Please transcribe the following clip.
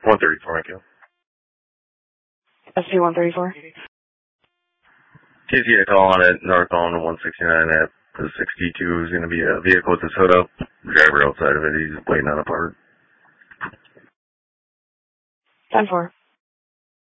134, thank you. SC-134. TCA call on it, north on 169 at the 62 is going to be a vehicle with his hood up. Driver outside of it, he's waiting on a part. 10-4.